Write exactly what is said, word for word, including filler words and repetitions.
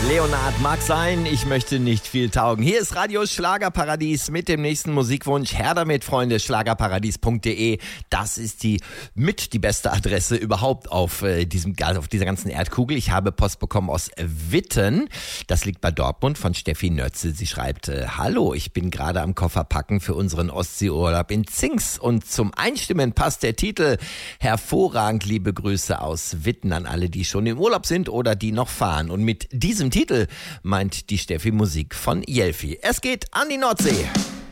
Leonard mag sein, ich möchte nicht viel taugen. Hier ist Radio Schlagerparadies mit dem nächsten Musikwunsch. Her damit, Freunde, schlagerparadies punkt de. Das ist die mit die beste Adresse überhaupt auf, äh, diesem, auf dieser ganzen Erdkugel. Ich habe Post bekommen aus Witten. Das liegt bei Dortmund von Steffi Nötze. Sie schreibt, äh, hallo, ich bin gerade am Koffer packen für unseren Ostseeurlaub in Zings. Und zum Einstimmen passt der Titel hervorragend. Liebe Grüße aus Witten an alle, die schon im Urlaub sind oder die noch fahren. Und mit diesem Titel meint die Steffi Musik von Jelfi. Es geht an die Nordsee.